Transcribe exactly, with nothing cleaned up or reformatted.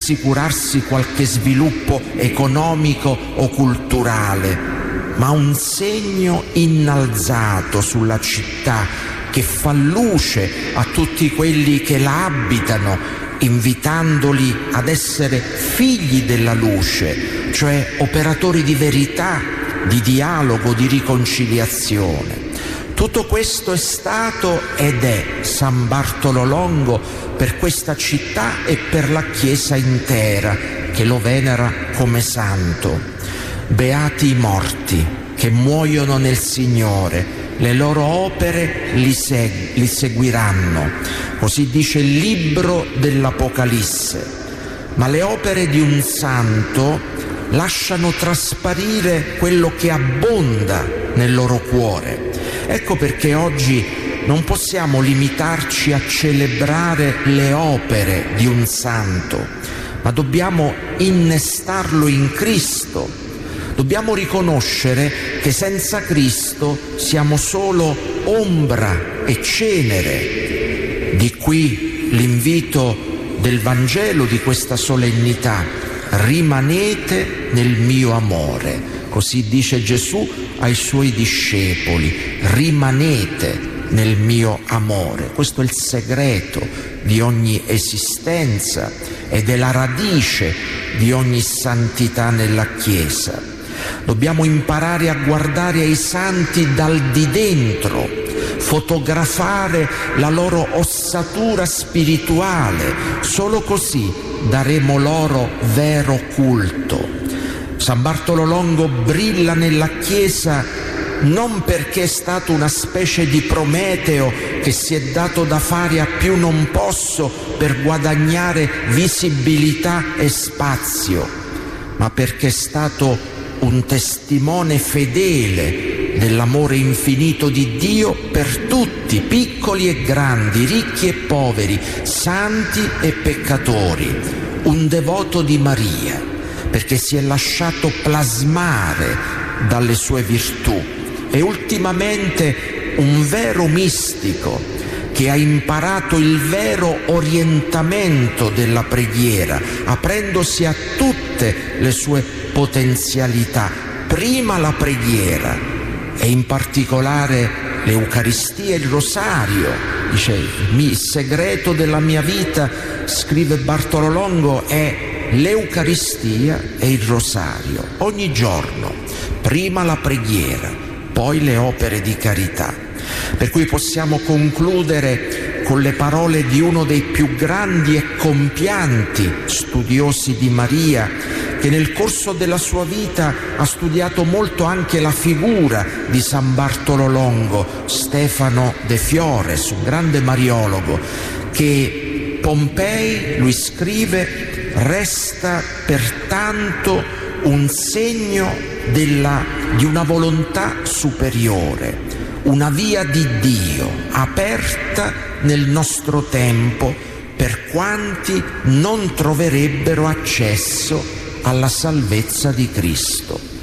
assicurarsi qualche sviluppo economico o culturale, ma un segno innalzato sulla città che fa luce a tutti quelli che la abitano, invitandoli ad essere figli della luce, cioè operatori di verità, di dialogo, di riconciliazione. Tutto questo è stato ed è San Bartolo Longo per questa città e per la Chiesa intera che lo venera come santo. Beati i morti che muoiono nel Signore, le loro opere li, seg- li seguiranno, così dice il libro dell'Apocalisse. Ma le opere di un santo lasciano trasparire quello che abbonda nel loro cuore. Ecco perché oggi non possiamo limitarci a celebrare le opere di un santo, ma dobbiamo innestarlo in Cristo. Dobbiamo riconoscere che senza Cristo siamo solo ombra e cenere. Di qui l'invito del Vangelo di questa solennità: rimanete nel mio amore. Così dice Gesù ai suoi discepoli: rimanete nel mio amore. Questo è il segreto di ogni esistenza ed è la radice di ogni santità nella Chiesa. Dobbiamo imparare a guardare ai santi dal di dentro, fotografare la loro ossatura spirituale. Solo così daremo loro vero culto. San Bartolo Longo brilla nella Chiesa non perché è stato una specie di Prometeo che si è dato da fare a più non posso per guadagnare visibilità e spazio, ma perché è stato un testimone fedele dell'amore infinito di Dio per tutti, piccoli e grandi, ricchi e poveri, santi e peccatori, un devoto di Maria, perché si è lasciato plasmare dalle sue virtù, e ultimamente un vero mistico che ha imparato il vero orientamento della preghiera, aprendosi a tutte le sue potenzialità, prima la preghiera e in particolare l'Eucaristia e il Rosario. Dice: il segreto della mia vita, scrive Bartolo Longo, è l'Eucaristia e il Rosario. Ogni giorno, prima la preghiera, poi le opere di carità. Per cui possiamo concludere con le parole di uno dei più grandi e compianti studiosi di Maria, che nel corso della sua vita ha studiato molto anche la figura di San Bartolo Longo, Stefano De Fiores, un grande mariologo, che Pompei, lui scrive, resta pertanto un segno della, di una volontà superiore, una via di Dio aperta nel nostro tempo per quanti non troverebbero accesso alla salvezza di Cristo.